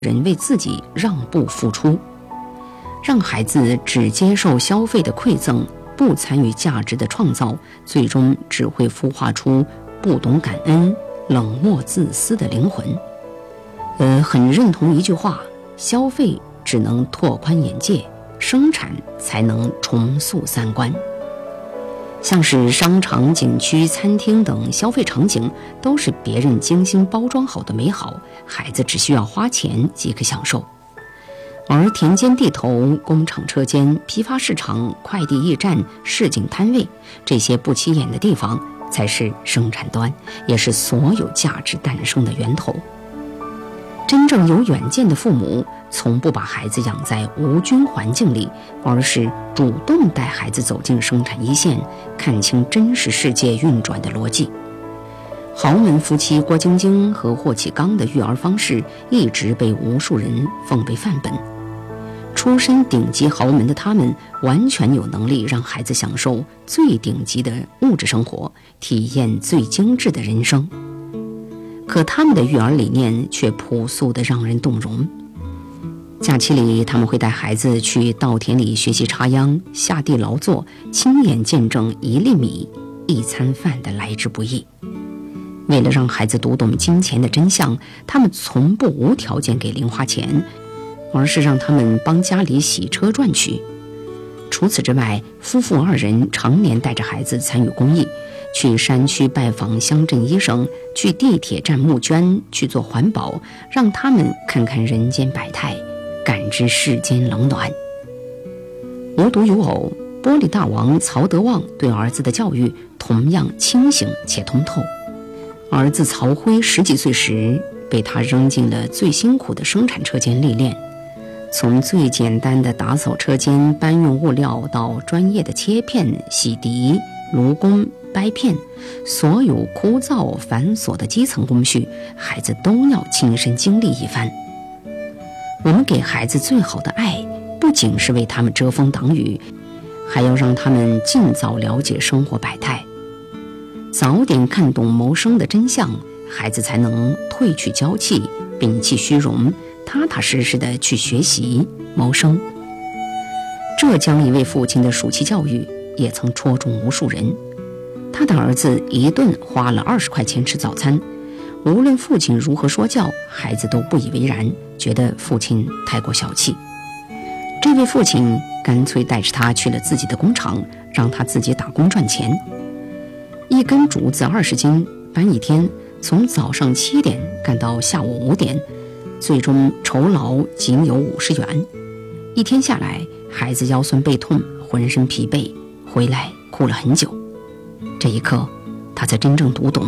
人为自己让步付出，让孩子只接受消费的馈赠，不参与价值的创造，最终只会孵化出不懂感恩、冷漠自私的灵魂。很认同一句话，消费只能拓宽眼界，生产才能重塑三观。像是商场、景区、餐厅等消费场景，都是别人精心包装好的美好，孩子只需要花钱即可享受。而田间地头、工厂车间、批发市场、快递驿站、市井摊位，这些不起眼的地方，才是生产端，也是所有价值诞生的源头。真正有远见的父母，从不把孩子养在无菌环境里，而是主动带孩子走进生产一线，看清真实世界运转的逻辑。豪门夫妻郭晶晶和霍启刚的育儿方式一直被无数人奉为范本。出身顶级豪门的他们，完全有能力让孩子享受最顶级的物质生活，体验最精致的人生。可他们的育儿理念却朴素得让人动容。假期里，他们会带孩子去稻田里学习插秧、下地劳作，亲眼见证一粒米、一餐饭的来之不易。为了让孩子读懂金钱的真相，他们从不无条件给零花钱，而是让他们帮家里洗车赚取。除此之外，夫妇二人常年带着孩子参与公益，去山区拜访乡镇医生，去地铁站募捐，去做环保，让他们看看人间百态，感知世间冷暖。无独有偶，玻璃大王曹德旺对儿子的教育同样清醒且通透。儿子曹辉10几岁时，被他扔进了最辛苦的生产车间历练，从最简单的打扫车间、搬运物料，到专业的切片、洗涤、炉工、掰片，所有枯燥繁琐的基层工序，孩子都要亲身经历一番。我们给孩子最好的爱，不仅是为他们遮风挡雨，还要让他们尽早了解生活百态，早点看懂谋生的真相，孩子才能褪去娇气，摒弃虚荣，踏踏实实地去学习谋生。浙江一位父亲的暑期教育也曾戳中无数人。他的儿子一顿花了20块钱吃早餐，无论父亲如何说教，孩子都不以为然，觉得父亲太过小气。这位父亲干脆带着他去了自己的工厂，让他自己打工赚钱。一根竹子20斤，搬一天，从早上7点干到下午5点，最终酬劳仅有50元。一天下来，孩子腰酸背痛，浑身疲惫，回来哭了很久。这一刻，他才真正读懂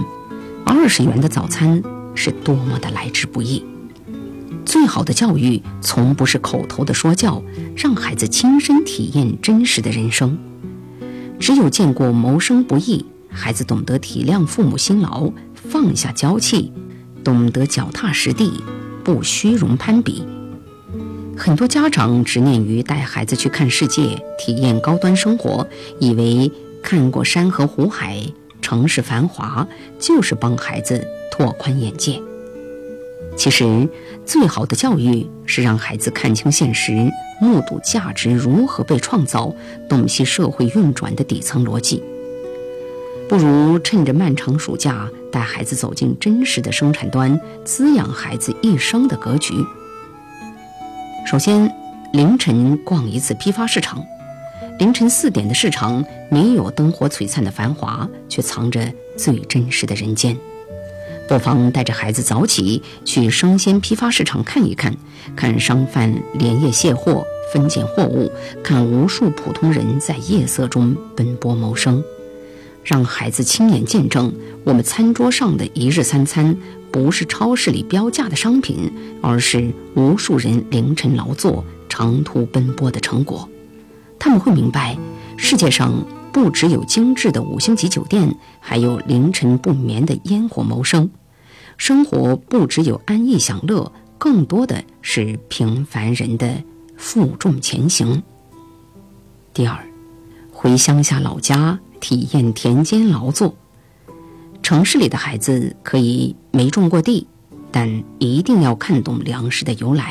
20元的早餐是多么的来之不易。最好的教育从不是口头的说教，让孩子亲身体验真实的人生。只有见过谋生不易，孩子懂得体谅父母辛劳，放下娇气，懂得脚踏实地，不虚荣攀比。很多家长执念于带孩子去看世界，体验高端生活，以为看过山河湖海、城市繁华，就是帮孩子拓宽眼界。其实，最好的教育是让孩子看清现实，目睹价值如何被创造，洞悉社会运转的底层逻辑。不如趁着漫长暑假，带孩子走进真实的生产端，滋养孩子一生的格局。首先，凌晨逛一次批发市场。凌晨4点的市场没有灯火璀璨的繁华，却藏着最真实的人间。不妨带着孩子早起去生鲜批发市场看一看，看商贩连夜卸货、分拣货物，看无数普通人在夜色中奔波谋生，让孩子亲眼见证我们餐桌上的一日3餐不是超市里标价的商品，而是无数人凌晨劳作、长途奔波的成果。他们会明白，世界上不只有精致的5星级酒店，还有凌晨不眠的烟火谋生。生活不只有安逸享乐，更多的是平凡人的负重前行。第二，回乡下老家体验田间劳作。城市里的孩子可以没种过地，但一定要看懂粮食的由来。